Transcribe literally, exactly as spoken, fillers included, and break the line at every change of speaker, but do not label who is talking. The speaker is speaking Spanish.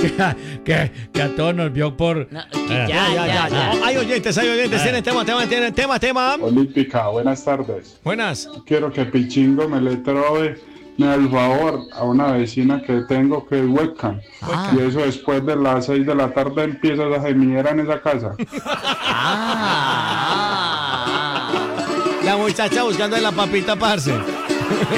que, a- que, que a todos nos vio por...
No,
Eh,
ya, ya, ya, ya.
Oh, hay oyentes, hay oyentes. Tienen tema, tema, tienen tema, tema.
Olímpica, buenas tardes.
Buenas.
Quiero que Pichingo me le trove me da el favor a una vecina que tengo que es webcam. Y eso después de las seis de la tarde empieza esa gemidera en esa casa.
La muchacha buscando en la papita, parce.